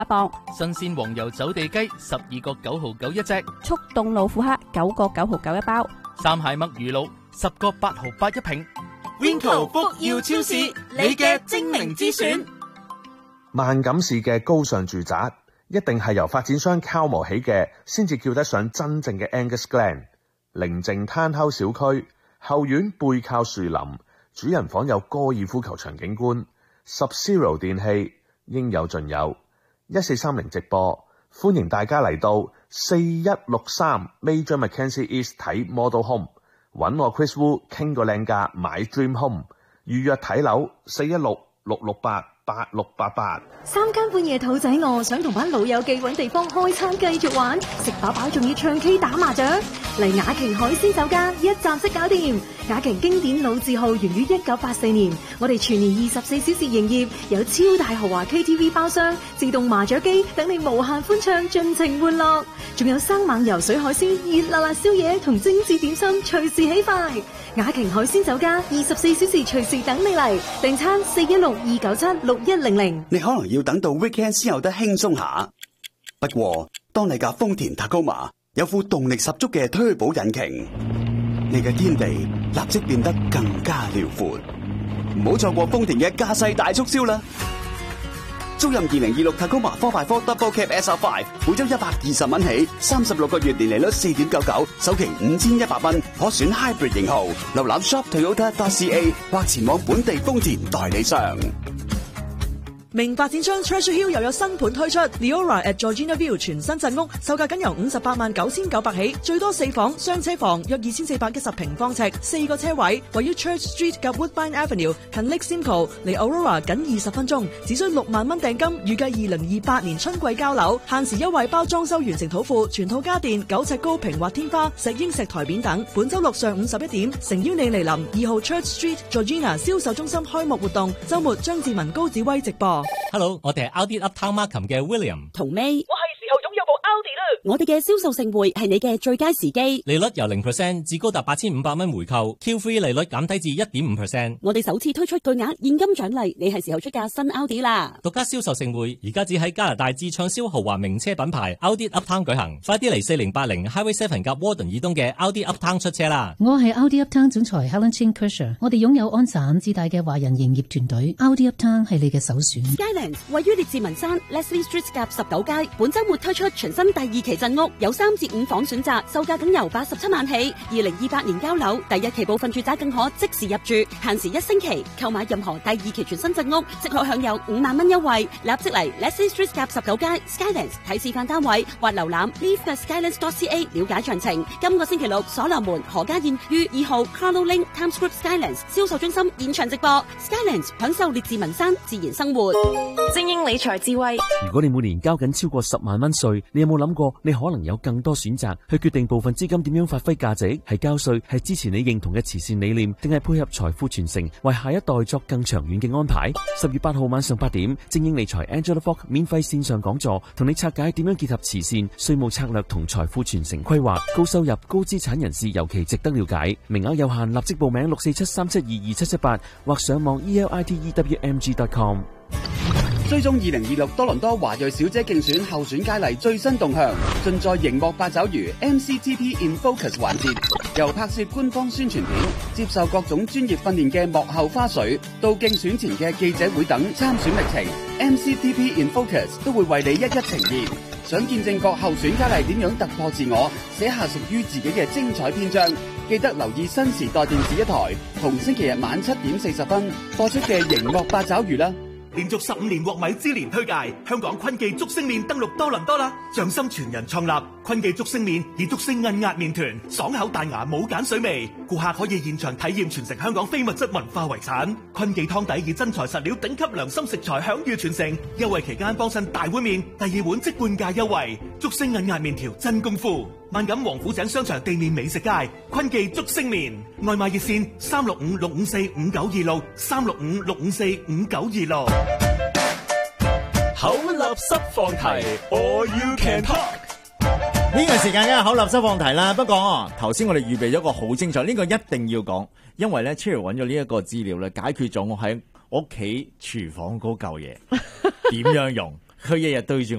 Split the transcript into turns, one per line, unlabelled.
一磅，
新鮮黃油走地雞12個9毫9一隻，
速凍老虎蝦9個9毫9一包，
三蟹墨魚露10個8毫8一瓶。
Winco 福耀超市，你嘅精明之選。
萬錦市嘅高尚住宅一定係由發展商敲磨起嘅，先至叫得上真正嘅 Angus Glen。寧靜攤口小區，後院背靠樹林，主人房有高爾夫球場景觀，Sub-Zero 電器應有盡有。1430直播，歡迎大家嚟到4163 Major Mackenzie East 睇 Model Home， 揾我 Chris Wu 傾個靚價買 Dream Home， 預約睇樓416-668-8688。
三更半夜肚仔餓，想同班老友記揾地方開餐繼續玩，食飽飽仲要唱 K 打麻雀，嚟雅瓊海鮮酒家一站式搞掂。雅瓊經典老字號源於1984年，我哋全年24小時營業，有超大豪華 KTV 包廂、自動麻雀機，等你無限歡唱，盡情玩樂。仲有生猛游水海鮮、熱辣辣宵夜同精緻點心，隨時起快。雅瓊海鮮酒家24小時隨時等你嚟，訂餐416-297-6100。
你可能要等到 weekend 先有得輕鬆下，不過當你架豐田 Tacoma 有副動力十足嘅推保引擎，你嘅天地立即變得更加遼闊。唔好錯過豐田嘅駕駛大促銷啦！租任2026 Tacoma 4x4 Double Cab SR5， 每周120蚊起，36個月年利率 4.99%， 首期5100蚊，可選 Hybrid 型號。瀏覽 shop.toyota.ca 或前往本地豐田代理商。
名發展商 Treasure Hill 又有新盤推出 Leora at Georgina View 全新鎮屋，售價僅由589900起，最多4房雙車房，約2410平方尺，4個車位，位於 Church Street 及 Woodbine Avenue， 近 Lake Simcoe， 離 Aurora 僅20分鐘，只需6萬蚊訂金，預計2028年春季交樓，限時優惠包裝修完成土庫，全套家電9尺高平滑天花、石英石台匾等。本周六上午11點，誠邀你嚟臨2號 Church Street Georgina 銷售中心開幕活動，周末張志文高子威直播。
Hello， 我哋係 Audi Uptown Markham 嘅 William
同 May， 我係時候擁有部 Audi 啦！我哋嘅銷售盛會係你嘅最佳時機，
利率由 0% 至高達8500蚊回購 ，Q3 利率減低至 1.5%。
我哋首次推出巨額現金獎勵，你係時候出架新 Audi 啦！
獨家銷售盛會而家只喺加拿大至暢銷豪華名車品牌 Audi Uptown 舉行，快啲嚟4080 Highway 7及 Warden 以東嘅 Audi Uptown 出車啦！
我係 Audi Uptown 總裁 Helen Chin Kersher， 我哋擁有安省至大嘅華人營業團隊 ，Audi Uptown 係你嘅首選。
Skylands 位於列治文山 Leslie Street 夾19街，本周末推出全新第2期鎮屋，有3至5房選擇，售價僅由87萬起。2028年交樓，第1期部分住宅更可即時入住，限時1星期。購買任何第2期全新鎮屋，即可享有5萬蚊優惠。立即嚟 Leslie Street 夾19街 Skylands 睇示範單位，或瀏覽 leave.skylands.ca 了解詳情。今個星期六，所羅門何家燕於2號 Carlo Link Times Square Skylands 銷售中心現場直播。Skylands 享受列治文山自然生活。
精英理財智慧。
如果你每年交緊超過10萬蚊稅，你有冇諗過你可能有更多選擇去決定部分資金點樣發揮價值？係交稅，係支持你認同嘅慈善理念，定係配合財富傳承，為下一代作更長遠嘅安排？10月8號晚上8點，精英理財 Angela Fogg 免費線上講座，同你拆解點樣結合慈善、稅務策略同財富傳承規劃。高收入、高資產人士尤其值得了解，名額有限，立即報名647-372-2778或上網 elitewmg.com。
追蹤2026多倫多華裔小姐競選候選佳麗最新動向，盡在熒幕八爪魚 MCTP in Focus 環節，由拍攝官方宣傳片、接受各種專業訓練嘅幕後花絮，到競選前嘅記者會等參選歷程 ，MCTP in Focus 都會為你一一呈現。想見證各候選佳麗點樣突破自我，寫下屬於自己嘅精彩篇章，記得留意新時代電視1台，同星期日晚7點40分播出嘅熒幕八爪魚啦。
連續15年獲米芝蓮推介，香港坤記竹升麵登陸多倫多啦！匠心全人創立坤記竹升麵，以竹升韌壓麵團，爽口彈牙，冇鹼水味。顧客可以現場體驗傳承香港非物質文化遺產。坤記湯底以真材實料，頂級良心食材享譽傳承。優惠期間幫襯大碗麵，第2碗即半價優惠。竹升韌壓麵條真功夫。萬錦王府井商場地面美食街，坤記竹升麵。外賣熱線365-654-5926，365-654-5926。
口立濕放題 ，All You Can Talk。
呢個時間梗係口立濕放題啦。不過頭先我哋預備咗個好精彩，呢個一定要講，因為咧 Cherry 揾咗呢一個資料咧，解決咗我喺我屋企廚房嗰嚿嘢點樣用。 佢日日對住